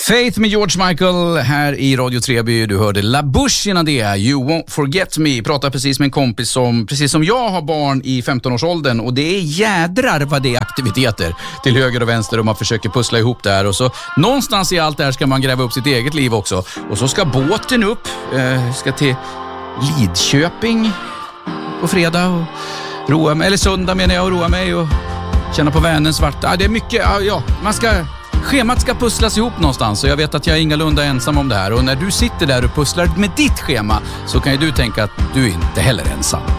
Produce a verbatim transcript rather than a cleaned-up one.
Faith med George Michael här i Radio Treby. Du hörde La Bouche innan det. You won't forget me. Pratar precis med en kompis som, precis som jag, har barn i femton-årsåldern. Och det är jädrar vad det är aktiviteter till höger och vänster och man försöker pussla ihop det här. Och så någonstans i allt det här ska man gräva upp sitt eget liv också. Och så ska båten upp. Eh, ska till Lidköping på fredag och roa mig. Eller söndag menar jag, och roa mig och känna på Vänern svarta. Ah, det är mycket, ah, ja, man ska... Schemat ska pusslas ihop någonstans och jag vet att jag är ingalunda ensam om det här. Och när du sitter där och pusslar med ditt schema så kan ju du tänka att du inte heller är ensam.